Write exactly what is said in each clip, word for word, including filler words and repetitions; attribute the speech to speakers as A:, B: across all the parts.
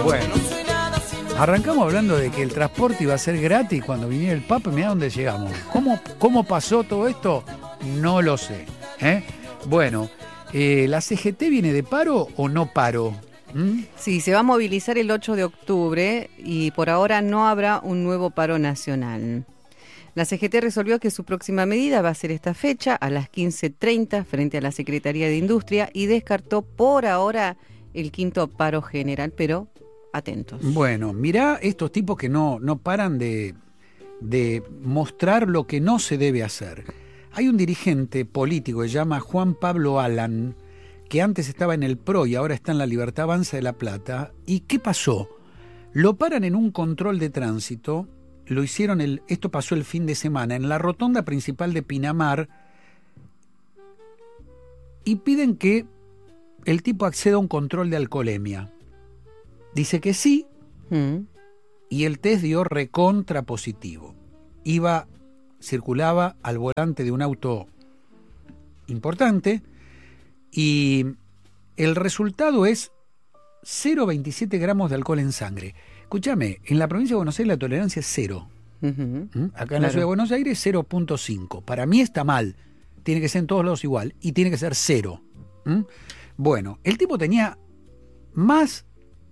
A: Bueno, arrancamos hablando de que el transporte iba a ser gratis cuando viniera el Papa. Mirá dónde llegamos. ¿Cómo, cómo pasó todo esto? No lo sé. ¿eh? Bueno, eh, ¿la C G T viene de paro o no paro? ¿Mm?
B: Sí, se va a movilizar el ocho de octubre y por ahora no habrá un nuevo paro nacional. La C G T resolvió que su próxima medida va a ser esta fecha, a las quince treinta, frente a la Secretaría de Industria, y descartó por ahora el quinto paro general, pero atentos.
A: Bueno, mirá estos tipos que no, no paran de, de mostrar lo que no se debe hacer. Hay un dirigente político que se llama Juan Pablo Alan, que antes estaba en el P R O y ahora está en la Libertad Avanza de La Plata. ¿Y qué pasó? Lo paran en un control de tránsito, lo hicieron, el, esto pasó el fin de semana, en la rotonda principal de Pinamar, y piden que el tipo acceda a un control de alcoholemia. Dice que sí, mm. y el test dio recontra positivo. Iba, circulaba al volante de un auto importante, y el resultado es cero coma veintisiete gramos de alcohol en sangre. Escúchame, en la provincia de Buenos Aires la tolerancia es cero. Uh-huh. ¿Mm? Acá en claro. la ciudad de Buenos Aires cero punto cinco. Para mí está mal. Tiene que ser en todos lados igual. Y tiene que ser cero. ¿Mm? Bueno, el tipo tenía más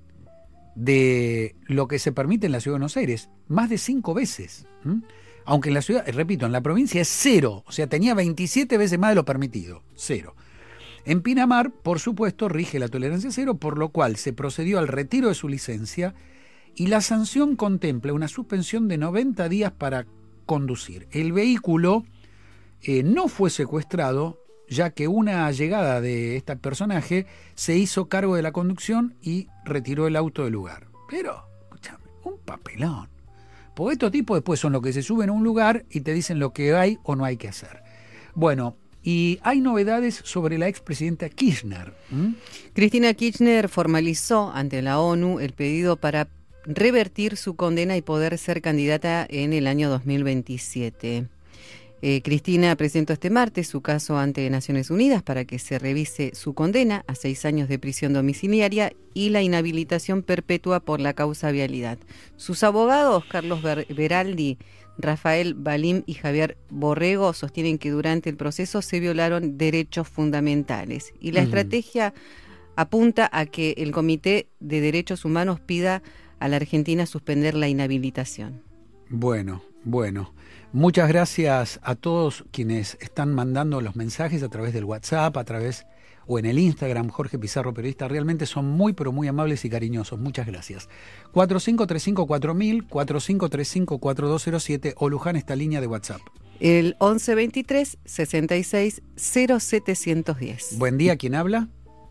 A: de lo que se permite en la ciudad de Buenos Aires. Más de cinco veces. ¿Mm? Aunque en la ciudad, repito, en la provincia es cero. O sea, tenía veintisiete veces más de lo permitido. Cero. En Pinamar, por supuesto, rige la tolerancia cero, por lo cual se procedió al retiro de su licencia y la sanción contempla una suspensión de noventa días para conducir. El vehículo eh, no fue secuestrado, ya que una llegada de este personaje se hizo cargo de la conducción y retiró el auto del lugar. Pero, escúchame, un papelón. Porque estos tipos después son los que se suben a un lugar y te dicen lo que hay o no hay que hacer. Bueno, y hay novedades sobre la expresidenta Kirchner. ¿Mm?
B: Cristina Kirchner formalizó ante la ONU el pedido para revertir su condena y poder ser candidata en el año dos mil veintisiete. Eh, Cristina presentó este martes su caso ante Naciones Unidas para que se revise su condena a seis años de prisión domiciliaria y la inhabilitación perpetua por la causa vialidad. Sus abogados, Carlos Ber- Beraldi, Rafael Balim y Javier Borrego, sostienen que durante el proceso se violaron derechos fundamentales y la uh-huh. estrategia apunta a que el Comité de Derechos Humanos pida a la Argentina suspender la inhabilitación.
A: Bueno, bueno. Muchas gracias a todos quienes están mandando los mensajes a través del WhatsApp, a través o en el Instagram, Jorge Pizarro Periodista. Realmente son muy, pero muy amables y cariñosos. Muchas gracias. cuatro cinco tres cinco cuatro mil, cuatro cinco tres cinco cuatro dos cero siete o Luján, esta línea de WhatsApp.
B: El once veintitrés sesenta y seis cero setecientos diez.
A: Buen día, ¿quién habla?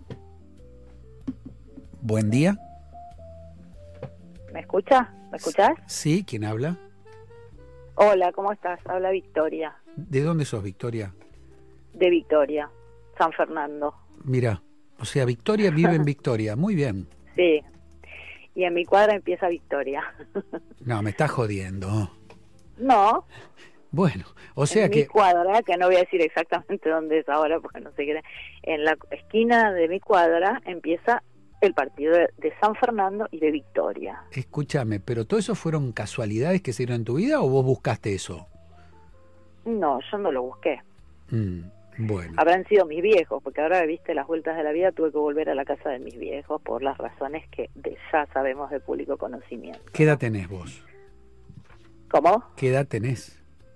A: Buen día.
C: ¿Me escucha? ¿Me escuchás?
A: Sí, ¿quién habla?
C: Hola, ¿cómo estás? Habla Victoria.
A: ¿De dónde sos, Victoria?
C: De Victoria, San Fernando.
A: Mira, o sea, Victoria vive en Victoria, muy bien.
C: Sí, y en mi cuadra empieza Victoria.
A: No, me estás jodiendo.
C: No.
A: Bueno, o sea
C: en
A: que...
C: mi cuadra, que no voy a decir exactamente dónde es ahora, porque no sé qué, en la esquina de mi cuadra empieza el partido de, de San Fernando y de Victoria.
A: Escúchame, ¿pero todo eso fueron casualidades que se dieron en tu vida o vos buscaste eso?
C: No, yo no lo busqué.
A: Mm, bueno.
C: Habrán sido mis viejos, porque ahora, viste, las vueltas de la vida, tuve que volver a la casa de mis viejos por las razones que de ya sabemos de público conocimiento.
A: ¿Qué edad tenés vos?
C: ¿Cómo?
A: ¿Qué edad tenés?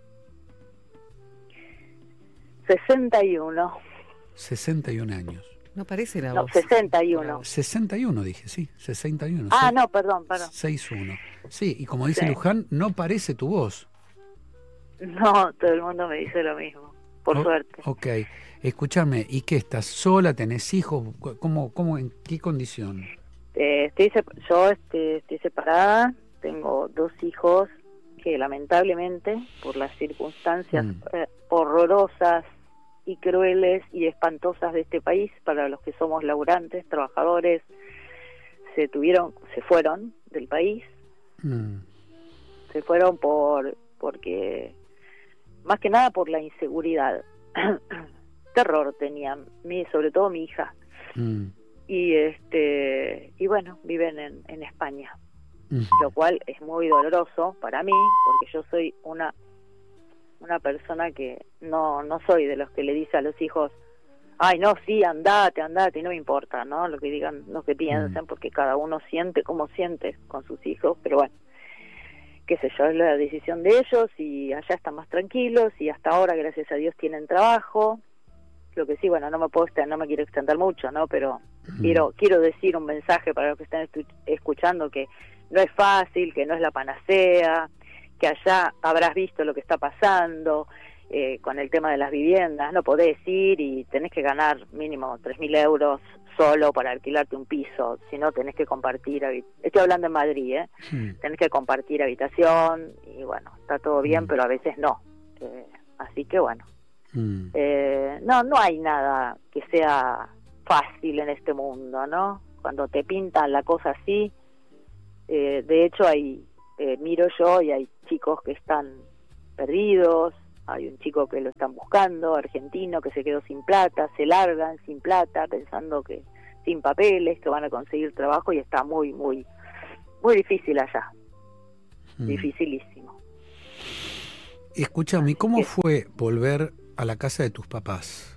C: sesenta y uno.
A: sesenta y un años.
B: No parece la
C: no,
B: voz.
C: sesenta y uno.
A: sesenta y uno dije, sí, sesenta y uno.
C: Ah,
A: seis,
C: no, perdón, perdón.
A: sesenta y uno. Sí, y como dice
C: sí.
A: Luján, no parece tu voz.
C: No, todo el mundo me dice lo mismo, por
A: oh,
C: suerte.
A: Ok, escúchame, ¿y qué? ¿Estás sola? ¿Tenés hijos? ¿Cómo, cómo, en qué condición?
C: Eh, estoy yo este, estoy separada, tengo dos hijos que lamentablemente, por las circunstancias mm. eh, horrorosas y crueles y espantosas de este país, para los que somos laburantes, trabajadores, se tuvieron, se fueron del país, mm. se fueron por porque más que nada por la inseguridad. Terror tenían, mi, sobre todo mi hija. Mm. y este y bueno, viven en, en España,
A: Uh-huh.
C: lo cual es muy doloroso para mí, porque yo soy una una persona que no no soy de los que le dice a los hijos, ay, no, sí, andate, andate, y no me importa, ¿no? Lo que digan, lo que piensen, uh-huh. porque cada uno siente como siente con sus hijos, pero bueno, qué sé yo, es la decisión de ellos, y allá están más tranquilos, y hasta ahora, gracias a Dios, tienen trabajo. Lo que sí, bueno, no me puedo extender, no me quiero extender mucho, ¿no? Pero uh-huh. quiero quiero decir un mensaje para los que están estu- escuchando, que no es fácil, que no es la panacea, que allá habrás visto lo que está pasando eh, con el tema de las viviendas. No podés ir y tenés que ganar mínimo tres mil euros solo para alquilarte un piso, si no tenés que compartir, habit- estoy hablando en Madrid, ¿eh? Sí. Tenés que compartir habitación, y bueno, está todo bien, mm. pero a veces no. Eh, así que bueno, mm. eh, no, no hay nada que sea fácil en este mundo, ¿no? Cuando te pintan la cosa así, eh, de hecho hay, eh, miro yo y hay chicos que están perdidos, hay un chico que lo están buscando, argentino, que se quedó sin plata, se largan sin plata, pensando que sin papeles, que van a conseguir trabajo, y está muy, muy, muy difícil allá, mm. dificilísimo.
A: Escúchame, ¿cómo fue volver a la casa de tus papás?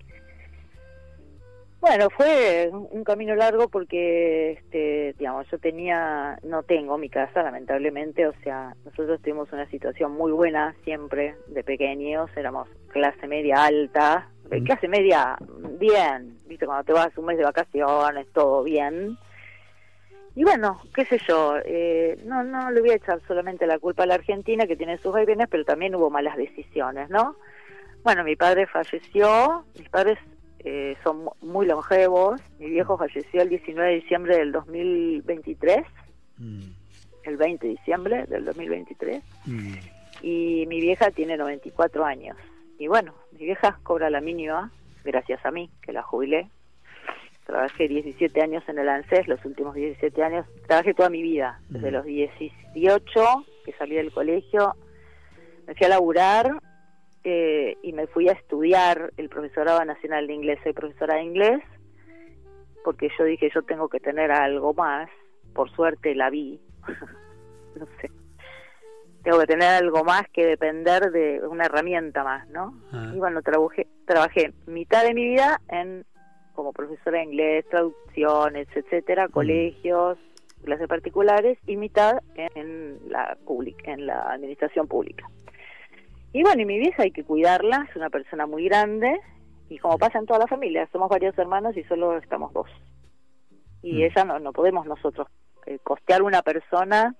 C: Bueno, fue un camino largo porque, este, digamos, yo tenía, no tengo mi casa, lamentablemente, o sea, nosotros tuvimos una situación muy buena siempre, de pequeños, éramos clase media alta, mm. clase media bien, viste, cuando te vas un mes de vacaciones, todo bien, y bueno, qué sé yo, eh, no, no le voy a echar solamente la culpa a la Argentina, que tiene sus vaivenes, pero también hubo malas decisiones, ¿no? Bueno, mi padre falleció, mis padres Eh, son muy longevos. Mi viejo falleció el diecinueve de diciembre del dos mil veintitrés, mm. el veinte de diciembre del dos mil veintitrés, mm. y mi vieja tiene noventa y cuatro años. Y bueno, mi vieja cobra la mínima, gracias a mí, que la jubilé. Trabajé diecisiete años en el ANSES, los últimos diecisiete años, trabajé toda mi vida, mm. desde los dieciocho, que salí del colegio, me fui a laburar, Eh, y me fui a estudiar el profesorado nacional de inglés. Soy profesora de inglés porque yo dije, yo tengo que tener algo más, por suerte la vi, no sé, tengo que tener algo más que depender de una herramienta más, ¿no? Ah. Y bueno, trabajé, trabajé mitad de mi vida en como profesora de inglés, traducciones, etcétera, mm. colegios, clases particulares, y mitad en, en la pública, en la administración pública. Y bueno, y mi vieja hay que cuidarla, es una persona muy grande, y como pasa en toda la familia, somos varios hermanos y solo estamos dos. Y mm. ella no, no podemos nosotros eh, costear una persona,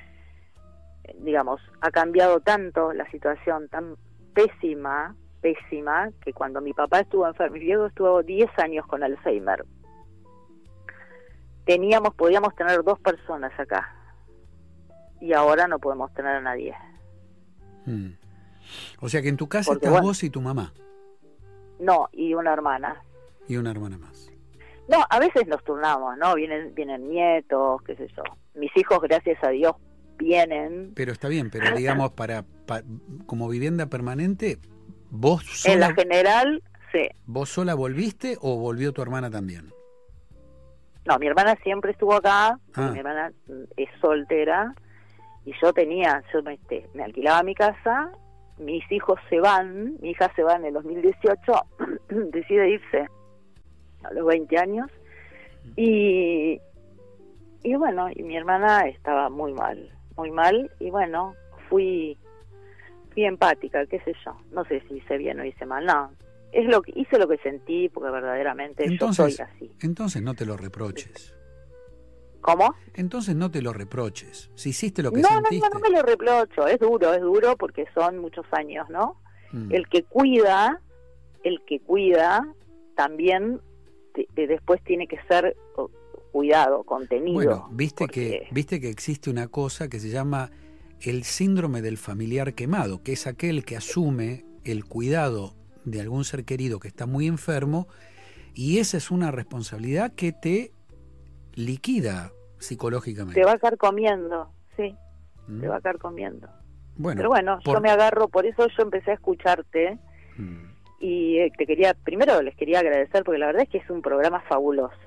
C: eh, digamos, ha cambiado tanto la situación, tan pésima, pésima, que cuando mi papá estuvo enfermo, mi viejo estuvo diez años con Alzheimer. Teníamos, podíamos tener dos personas acá, y ahora no podemos tener a nadie.
A: Mm. O sea que en tu casa
C: Porque,
A: estás
C: bueno,
A: vos y tu mamá.
C: No, y una hermana.
A: Y una hermana más.
C: No, a veces nos turnamos, ¿no? Vienen vienen nietos, qué sé yo. Mis hijos, gracias a Dios, vienen.
A: Pero está bien, pero digamos, para, para como vivienda permanente, vos sola...
C: En la general, sí.
A: ¿Vos sola volviste o volvió tu hermana también?
C: No, mi hermana siempre estuvo acá,
A: ah.
C: mi hermana es soltera, y yo tenía, yo me, este, me alquilaba mi casa. Mis hijos se van, mi hija se va en el dos mil dieciocho, decide irse a los veinte años, y y bueno, y mi hermana estaba muy mal, muy mal, y bueno, fui fui empática, qué sé yo, no sé si hice bien o hice mal, no, es lo que hice lo que sentí, porque verdaderamente
A: entonces,
C: yo soy así.
A: Entonces no te lo reproches.
C: ¿Cómo?
A: Entonces no te lo reproches. Si hiciste lo que
C: no,
A: sentiste...
C: No, no, no me lo reprocho. Es duro, es duro porque son muchos años, ¿no? Mm. El que cuida, el que cuida, también te, te después tiene que ser cuidado, contenido.
A: Bueno, viste,
C: porque...
A: que, viste que existe una cosa que se llama el síndrome del familiar quemado, que es aquel que asume el cuidado de algún ser querido que está muy enfermo, y esa es una responsabilidad que te liquida psicológicamente.
C: Te va a estar comiendo, sí, mm. te va a estar comiendo.
A: Bueno,
C: pero bueno, por... yo me agarro, por eso yo empecé a escucharte mm. y te quería, primero les quería agradecer porque la verdad es que es un programa fabuloso.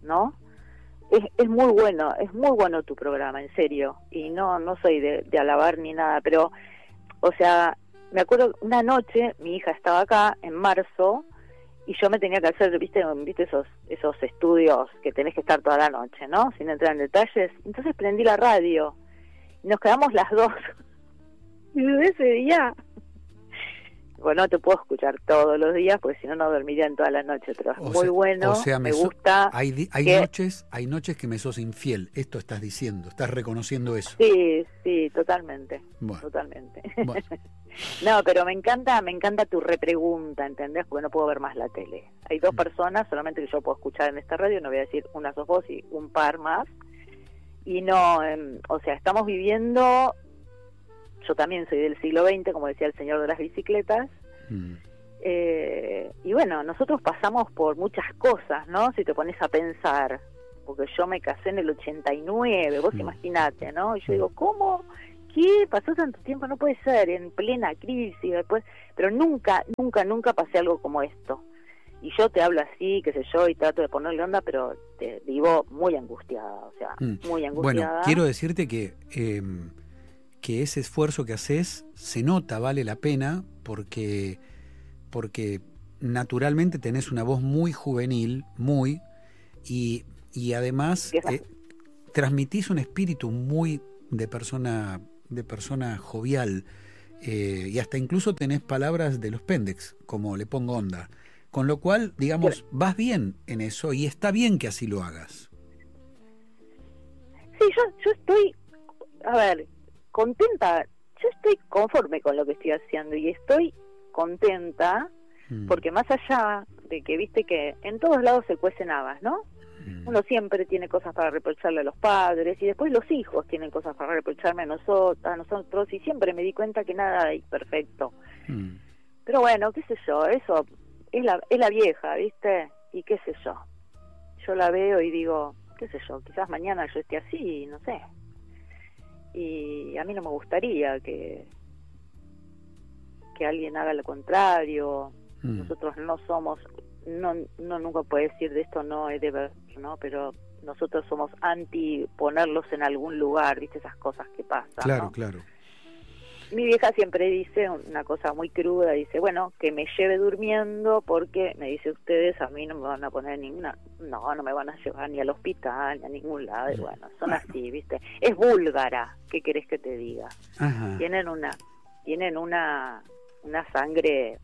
C: ¿no? Es, es muy bueno, es muy bueno tu programa, en serio, y no no soy de, de alabar ni nada, pero, o sea, me acuerdo una noche, mi hija estaba acá, en marzo, y yo me tenía que hacer, viste, viste esos esos estudios que tenés que estar toda la noche, ¿no? Sin entrar en detalles, entonces prendí la radio, y nos quedamos las dos, y desde ese día... Bueno, no te puedo escuchar todos los días porque si no no dormiría en toda la noche, pero es
A: o
C: muy
A: sea,
C: bueno,
A: o sea, me,
C: me
A: so,
C: gusta.
A: Hay, hay
C: que,
A: noches, hay noches que me sos infiel, esto estás diciendo, estás reconociendo eso.
C: Sí, sí, totalmente,
A: bueno,
C: totalmente.
A: Bueno.
C: No, pero me encanta, me encanta tu repregunta, ¿entendés? Porque no puedo ver más la tele. Hay dos mm. personas solamente que yo puedo escuchar en esta radio, no voy a decir una sos vos y un par más. Y no, eh, o sea, estamos viviendo... Yo también soy del siglo veinte, como decía el señor de las bicicletas. Mm. Eh, y bueno, nosotros pasamos por muchas cosas, ¿no? Si te pones a pensar. Porque yo me casé en el ochenta y nueve, vos mm. imaginate, ¿no? Y yo digo, ¿cómo? ¿Qué? Pasó tanto tiempo, no puede ser, en plena crisis, después... Pero nunca, nunca, nunca pasé algo como esto. Y yo te hablo así, qué sé yo, y trato de ponerle onda, pero te vivo muy angustiada, o sea, mm. muy angustiada.
A: Bueno, quiero decirte que... Eh... que ese esfuerzo que haces se nota, vale la pena, porque, porque naturalmente tenés una voz muy juvenil, muy, y, y además eh, transmitís un espíritu muy de persona, de persona jovial, eh, y hasta incluso tenés palabras de los Pendex, como le pongo onda, con lo cual, digamos, vas bien en eso, y está bien que así lo hagas.
C: Sí, yo, yo estoy, a ver... contenta, yo estoy conforme con lo que estoy haciendo y estoy contenta mm. porque más allá de que viste que en todos lados se cuecen habas, ¿no? Mm. Uno siempre tiene cosas para reprocharle a los padres y después los hijos tienen cosas para reprocharme a nosotros, a nosotros y siempre me di cuenta que nada es perfecto. Mm. Pero bueno, qué sé yo, eso es la, es la vieja, ¿viste? Y qué sé yo, yo la veo y digo, qué sé yo, quizás mañana yo esté así, no sé. Y a mí no me gustaría que que alguien haga lo contrario. Mm. Nosotros no somos, no no nunca puede decir de esto no es de ver, ¿no? Pero nosotros somos anti ponerlos en algún lugar, ¿viste? Esas cosas que pasan,
A: claro,
C: ¿no?
A: Claro.
C: Mi vieja siempre dice una cosa muy cruda, dice, bueno, que me lleve durmiendo porque, me dice, ustedes a mí no me van a poner ninguna, no, no me van a llevar ni al hospital, ni a ningún lado, y bueno, son bueno. así, ¿viste? Es búlgara, ¿qué querés que te diga? Ajá. Tienen una, tienen una, una sangre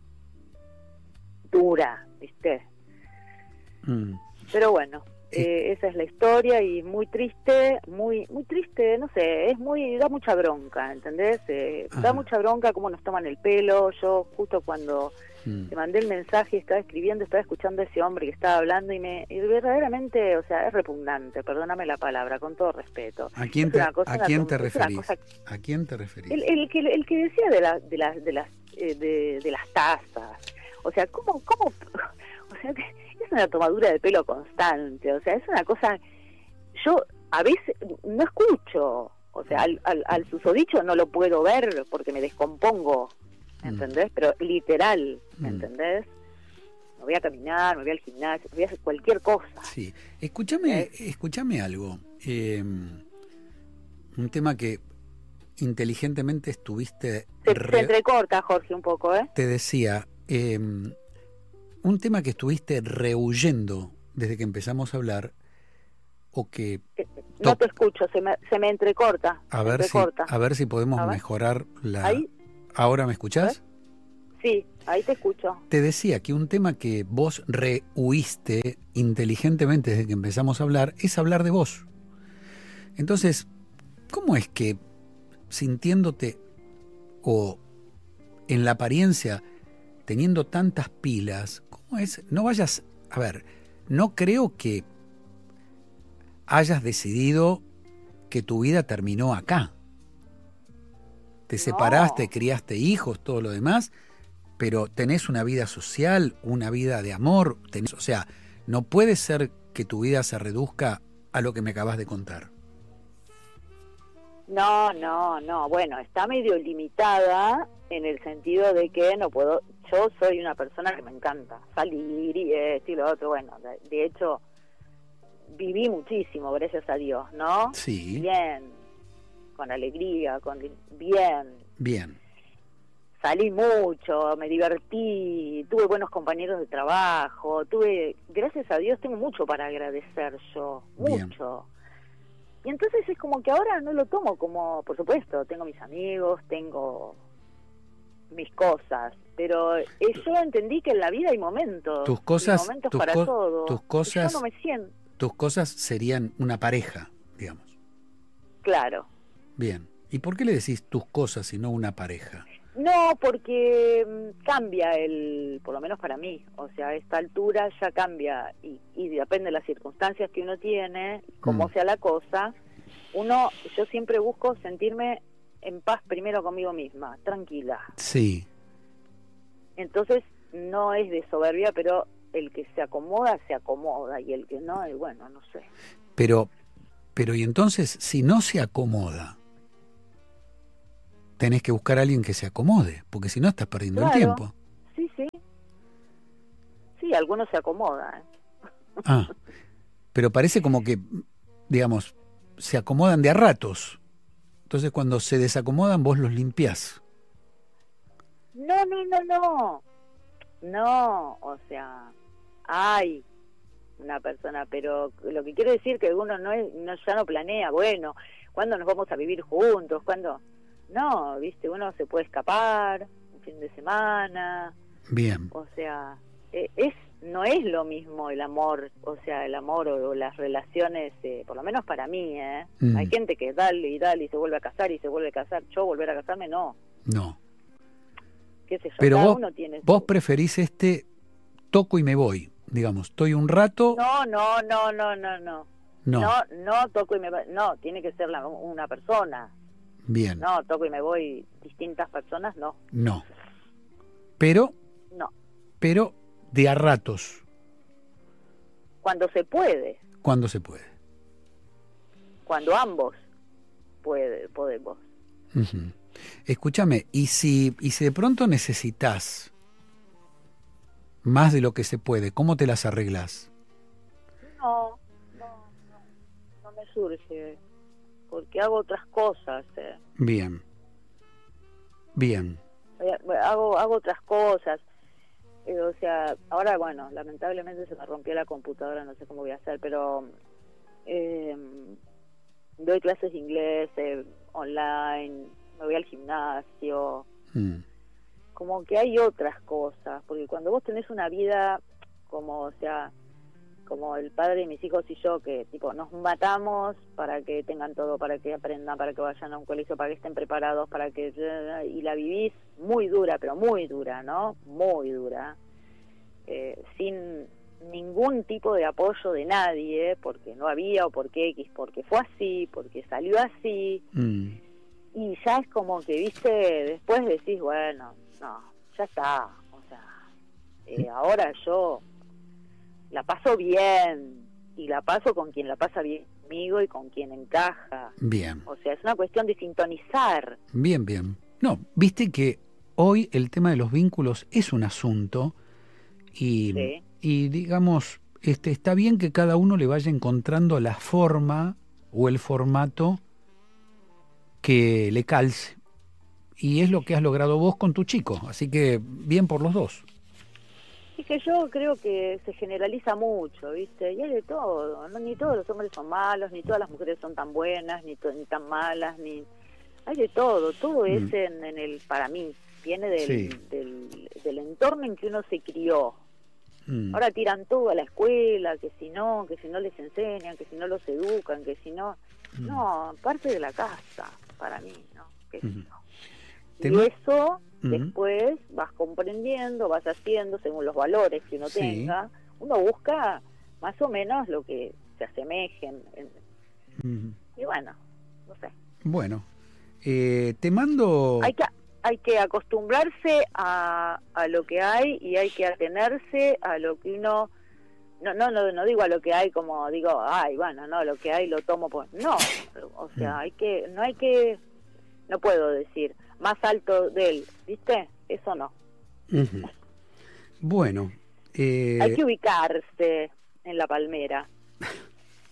C: dura, ¿viste? Mm. Pero bueno, Eh, esa es la historia y muy triste, muy muy triste, no sé, es muy, da mucha bronca, ¿entendés? Eh, da mucha bronca cómo nos toman el pelo. Yo justo cuando mm. te mandé el mensaje, estaba escribiendo, estaba escuchando a ese hombre que estaba hablando y me y verdaderamente, o sea, es repugnante, perdóname la palabra, con todo respeto.
A: ¿A quién te, cosa, ¿a quién te referís? Cosa, ¿A quién te referís?
C: El, el, que, el que decía de, la, de, la, de, las, eh, de, de las tazas, o sea, ¿cómo, cómo, o sea, que es una tomadura de pelo constante, o sea, es una cosa, yo a veces no escucho, o sea, al, al, al susodicho no lo puedo ver porque me descompongo, ¿entendés? Mm. Pero literal, ¿me mm. entendés? Me voy a caminar, me voy al gimnasio, me voy a hacer cualquier cosa.
A: Sí, escúchame, ¿Eh? escúchame algo, eh, un tema que inteligentemente estuviste...
C: Se, re... se entrecorta, Jorge, un poco, ¿eh?
A: Te decía... Eh, un tema que estuviste rehuyendo desde que empezamos a hablar, o que...
C: No te escucho, se me, se me entrecorta.
A: A ver, entrecorta. Si, a ver si podemos ver. mejorar la... ¿Ahí? ¿Ahora me escuchás?
C: Sí, ahí te escucho.
A: Te decía que un tema que vos rehuiste inteligentemente desde que empezamos a hablar es hablar de vos. Entonces, ¿cómo es que sintiéndote o en la apariencia teniendo tantas pilas, ¿cómo es? No vayas, a ver, no creo que hayas decidido que tu vida terminó acá. Te no. separaste, criaste hijos, todo lo demás, pero tenés una vida social, una vida de amor, tenés, o sea, no puede ser que tu vida se reduzca a lo que me acabas de contar.
C: No, no, no, bueno, está medio limitada en el sentido de que no puedo, yo soy una persona que me encanta salir y esto y lo otro, bueno, de, de hecho viví muchísimo, gracias a Dios, ¿no?
A: Sí.
C: Bien, con alegría, con bien.
A: Bien.
C: Salí mucho, me divertí, tuve buenos compañeros de trabajo, tuve, gracias a Dios, tengo mucho para agradecer yo, mucho. Bien. Y entonces es como que ahora no lo tomo como, por supuesto, tengo mis amigos, tengo mis cosas, pero eh, yo entendí que en la vida hay momentos,
A: tus cosas,
C: hay momentos
A: tus
C: para
A: co
C: todo.
A: Tus cosas,
C: yo no me siento.
A: Tus cosas serían una pareja, digamos.
C: Claro.
A: Bien. ¿Y por qué le decís tus cosas y no una pareja?
C: No, porque mmm, cambia el, por lo menos para mí, o sea, a esta altura ya cambia y, y depende de las circunstancias que uno tiene, como mm. sea la cosa, uno, yo siempre busco sentirme en paz primero conmigo misma, tranquila.
A: Sí.
C: Entonces, no es de soberbia, pero el que se acomoda, se acomoda, y el que no, y bueno, no sé.
A: Pero, pero y entonces, si no se acomoda, tenés que buscar a alguien que se acomode, porque si no estás perdiendo
C: claro.
A: el tiempo.
C: Sí, sí. Sí, algunos se acomodan.
A: Ah, pero parece como que, digamos, se acomodan de a ratos. Entonces cuando se desacomodan vos los limpiás.
C: No, no, no, no. No, o sea, hay una persona, pero lo que quiero decir que uno no es, no, ya no planea, bueno, ¿cuándo nos vamos a vivir juntos? ¿Cuándo? No, viste, uno se puede escapar un fin de semana.
A: Bien.
C: O sea, es no es lo mismo el amor, o sea, el amor o, o las relaciones, eh, por lo menos para mí, ¿eh? Mm. Hay gente que dale y dale y se vuelve a casar y se vuelve a casar. Yo volver a casarme, no.
A: No.
C: ¿Qué sé yo?
A: Pero
C: Cada
A: vos,
C: uno tiene su...
A: vos preferís este toco y me voy, digamos, estoy un rato...
C: No, no, no, no, no, no.
A: No,
C: no, no toco y me voy, no, tiene que ser la, una persona.
A: Bien.
C: No, toco y me voy distintas personas, no.
A: No. Pero...
C: No.
A: Pero de a ratos.
C: Cuando se puede.
A: Cuando se puede.
C: Cuando ambos puede, podemos.
A: Uh-huh. Escúchame, ¿y si, y si de pronto necesitas más de lo que se puede, cómo te las arreglás?
C: No, no, no, no me surge, porque hago otras cosas. Eh.
A: Bien, bien.
C: Hago, hago otras cosas. Eh, o sea, ahora, bueno, lamentablemente se me rompió la computadora, no sé cómo voy a hacer, pero eh, doy clases de inglés eh, online, me voy al gimnasio, mm. como que hay otras cosas, porque cuando vos tenés una vida como, o sea, como el padre de mis hijos y yo, que tipo nos matamos para que tengan todo, para que aprendan, para que vayan a un colegio, para que estén preparados, para que... y la vivís muy dura, pero muy dura, ¿no? Muy dura, eh, sin ningún tipo de apoyo de nadie, porque no había, o porque X, porque fue así, porque salió así, mm. y ya es como que, viste, después decís, bueno, no, ya está, o sea, eh, ahora yo la paso bien, y la paso con quien la pasa bien conmigo y con quien encaja.
A: Bien.
C: O sea, es una cuestión de sintonizar.
A: Bien, bien. No, viste que hoy el tema de los vínculos es un asunto y, sí. y digamos, este, está bien que cada uno le vaya encontrando la forma o el formato que le calce. Y es lo que has logrado vos con tu chico, así que bien por los dos.
C: Es que yo creo que se generaliza mucho, ¿viste? Y hay de todo, ¿no? Ni todos los hombres son malos, ni todas las mujeres son tan buenas, ni, to- ni tan malas, ni... Hay de todo, todo mm. es en, en el, para mí, viene del, sí. del, del entorno en que uno se crió. Mm. Ahora tiran todo a la escuela, que si no, que si no les enseñan, que si no los educan, que si no... Mm. No, parte de la casa, para mí, ¿no? Que mm. si no. Y ¿Tema? eso... Después vas comprendiendo, vas haciendo según los valores que uno sí. tenga. Uno busca más o menos lo que se asemejen. En, uh-huh. Y bueno, no sé.
A: Bueno, eh, te mando...
C: Hay que, hay que acostumbrarse a, a lo que hay y hay que atenerse a lo que uno... No, no, no, no digo a lo que hay como digo, ay, bueno, no, lo que hay lo tomo por... No, o sea, uh-huh. hay que, no hay que... No puedo decir... más alto de él, ¿viste? Eso no.
A: Uh-huh. Bueno. Eh...
C: Hay que ubicarse en la palmera.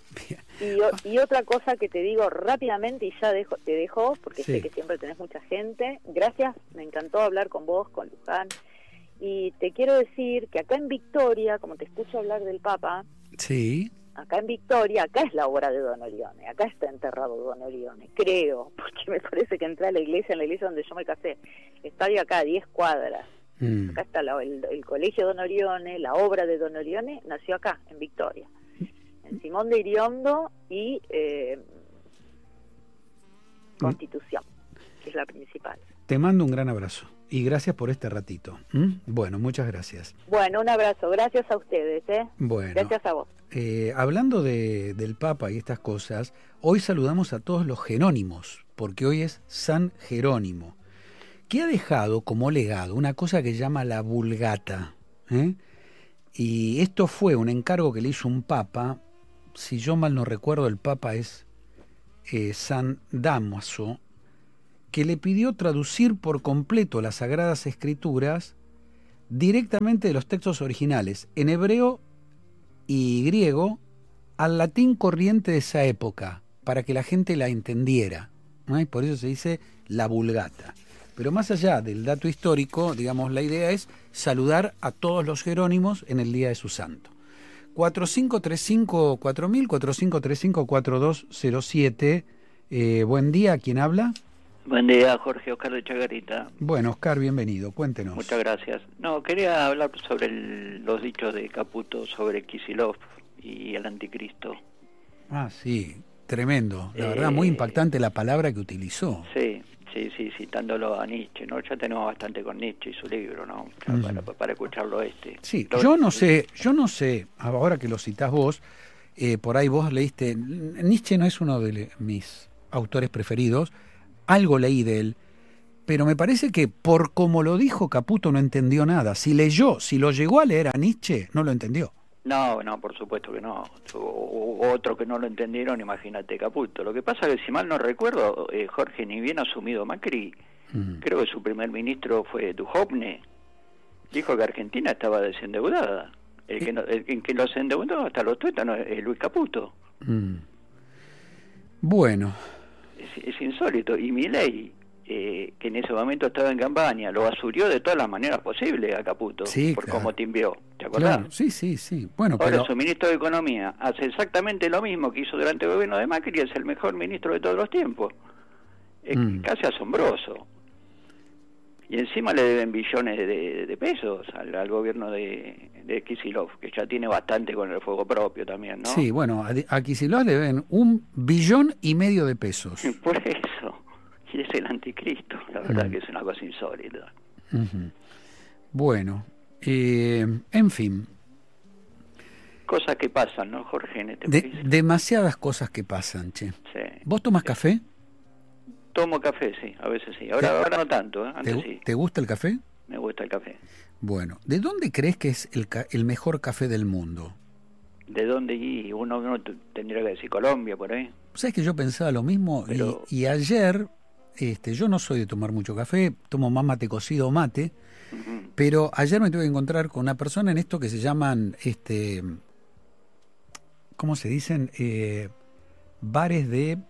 C: Y, y otra cosa que te digo rápidamente y ya dejo, te dejo, porque sí. sé que siempre tenés mucha gente. Gracias, me encantó hablar con vos, con Luján. Y te quiero decir que acá en Victoria, como te escucho hablar del Papa,
A: sí.
C: acá en Victoria, acá es la obra de Don Orione, acá está enterrado Don Orione, creo, porque me parece que entré a la iglesia, en la iglesia donde yo me casé, estadio acá a diez cuadras. Mm. Acá está la, el, el colegio Don Orione, la obra de Don Orione nació acá, en Victoria. En Simón de Iriondo y eh, Constitución, que es la principal.
A: Te mando un gran abrazo y gracias por este ratito. ¿Mm? Bueno, muchas gracias.
C: Bueno, un abrazo, gracias a ustedes. ¿eh?
A: Bueno,
C: gracias a vos.
A: Eh, hablando de, del Papa y estas cosas, hoy saludamos a todos los jerónimos, porque hoy es San Jerónimo, que ha dejado como legado una cosa que llama la Vulgata. ¿eh? Y esto fue un encargo que le hizo un Papa. Si yo mal no recuerdo, el Papa es eh, San Dámaso, que le pidió traducir por completo las Sagradas Escrituras directamente de los textos originales, en hebreo y griego, al latín corriente de esa época, para que la gente la entendiera. ¿no? Y por eso se dice la Vulgata. Pero más allá del dato histórico, digamos, la idea es saludar a todos los jerónimos en el día de su santo. cuatro cinco tres cinco cuatro mil, cuatro cinco tres cinco cuatro dos cero siete. Eh, buen día, ¿quién habla?
D: Buen día, Jorge Oscar de Chagarita.
A: Bueno, Oscar, bienvenido, cuéntenos.
D: Muchas gracias. No, quería hablar sobre el, los dichos de Caputo sobre Kicillof y el anticristo.
A: Ah, sí, tremendo. La
D: eh,
A: verdad, muy impactante la palabra que utilizó.
D: Sí, sí, sí, citándolo a Nietzsche, ¿no? Ya tenemos bastante con Nietzsche y su libro, ¿no? Uh-huh. para, para escucharlo este.
A: Sí,
D: lo,
A: yo no sé, yo no sé, ahora que lo citás vos, eh, por ahí vos leíste, Nietzsche no es uno de mis autores preferidos, algo leí de él, pero me parece que por como lo dijo Caputo no entendió nada. Si leyó, si lo llegó a leer a Nietzsche, no lo entendió.
D: No, no, por supuesto que no. O, otro que no lo entendieron, imagínate, Caputo. Lo que pasa es que, si mal no recuerdo, eh, Jorge, ni bien asumido Macri, mm. creo que su primer ministro fue Duhovne, dijo que Argentina estaba desendeudada. El que, no, el, el que los endeudó hasta los tuétanos es Luis Caputo.
A: Mm. Bueno...
D: Es, es insólito. Y Milei, eh, que en ese momento estaba en campaña, lo basurió de todas las maneras posibles a Caputo,
A: sí,
D: por
A: claro.
D: cómo timbió. ¿Te acordás?
A: Claro. Sí, sí, sí. Bueno,
D: Ahora
A: pero...
D: su ministro de Economía hace exactamente lo mismo que hizo durante el gobierno de Macri y es el mejor ministro de todos los tiempos. Es mm. casi asombroso. Y encima le deben billones de, de pesos al, al gobierno de, de Kicillof, que ya tiene bastante con el fuego propio también, ¿no?
A: Sí, bueno, a, a Kicillof le deben un billón y medio de pesos.
D: Por eso. Y es el anticristo, la verdad mm. que es una cosa insólita.
A: Uh-huh. Bueno, eh, en fin.
D: Cosas que pasan, ¿no, Jorge, en este
A: de,
D: país?
A: Demasiadas cosas que pasan, che.
D: Sí.
A: ¿Vos tomás
D: sí.
A: café?
D: Tomo café, sí, a veces sí. Ahora, ahora no tanto, ¿eh? Antes
A: ¿Te,
D: sí.
A: ¿Te gusta el café?
D: Me gusta el café.
A: Bueno, ¿de dónde crees que es el, ca el mejor café del mundo?
D: ¿De dónde? Y uno, uno tendría que decir Colombia, por ahí.
A: ¿Sabes que yo pensaba lo mismo?
D: Pero...
A: Y, y ayer, este, yo no soy de tomar mucho café, tomo más mate cocido o mate, uh-huh. pero ayer me tuve que encontrar con una persona en esto que se llaman, este, ¿cómo se dicen? Eh, bares de...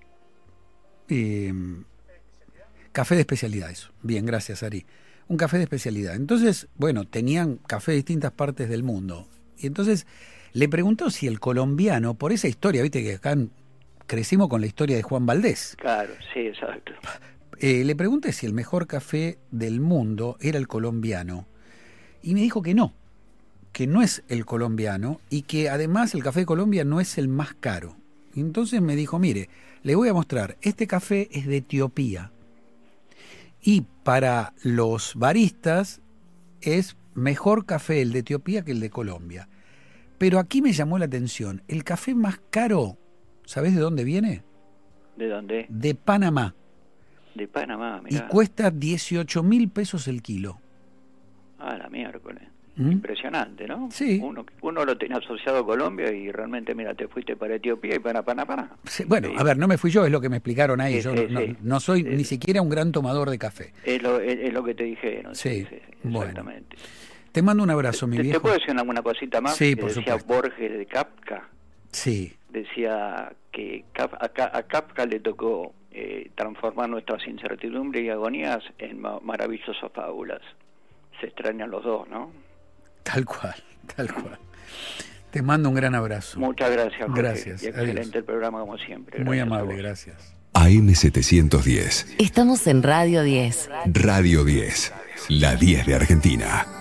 A: Eh, café de especialidad, eso. Bien, gracias, Ari. Un café de especialidad. Entonces, bueno, tenían café de distintas partes del mundo. Y entonces le preguntó si el colombiano, por esa historia, viste que acá crecimos con la historia de Juan Valdés.
D: Claro, sí, exacto.
A: Eh, le pregunté si el mejor café del mundo era el colombiano. Y me dijo que no, que no es el colombiano y que además el café de Colombia no es el más caro. Y entonces me dijo, mire, le voy a mostrar, este café es de Etiopía. Y para los baristas es mejor café el de Etiopía que el de Colombia. Pero aquí me llamó la atención, el café más caro, ¿sabés de dónde viene?
D: ¿De dónde?
A: De Panamá.
D: De Panamá, mirá.
A: Y cuesta dieciocho mil pesos el kilo.
D: Ah, la miércoles.
A: ¿Mm?
D: Impresionante, ¿no?
A: Sí.
D: Uno, uno lo tenía asociado a Colombia y realmente, mira, te fuiste para Etiopía y para Panamá.
A: Sí, bueno,
D: sí.
A: a ver, no me fui yo, es lo que me explicaron ahí.
D: Sí,
A: yo
D: sí,
A: no,
D: sí.
A: no soy
D: sí.
A: ni siquiera un gran tomador de café.
D: Es lo, es, es lo que te dije, ¿no?
A: Sí,
D: sí, sí, sí
A: bueno.
D: exactamente.
A: Te mando un abrazo, mi
D: ¿Te,
A: viejo.
D: ¿Te puedo decir alguna cosita más?
A: Sí,
D: que
A: por
D: decía
A: supuesto.
D: Borges de Kafka.
A: Sí.
D: decía que a Kafka le tocó eh, transformar nuestras incertidumbres y agonías en ma maravillosas fábulas. Se extrañan los dos, ¿no?
A: Tal cual, tal cual. Te mando un gran abrazo.
D: Muchas gracias, Jorge.
A: Gracias.
D: Y excelente
A: Adiós.
D: el programa como siempre. Gracias.
A: Muy amable, gracias.
E: A M setecientos diez.
F: Estamos en Radio diez.
E: Radio diez. La diez de Argentina.